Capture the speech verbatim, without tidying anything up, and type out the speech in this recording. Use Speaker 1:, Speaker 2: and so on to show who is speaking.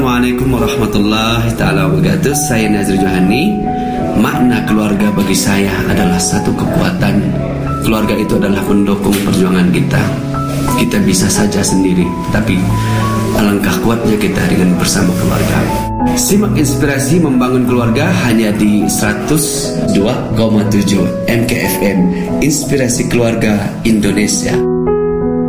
Speaker 1: Assalamualaikum warahmatullahi taala wabarakatuh. Saya Nazri Johani. Makna keluarga bagi saya adalah satu kekuatan. Keluarga itu adalah pendukung perjuangan kita. Kita bisa saja sendiri, tapi alangkah kuatnya kita dengan bersama keluarga. Simak inspirasi membangun keluarga hanya di seratus dua koma tujuh M K F M, Inspirasi Keluarga Indonesia.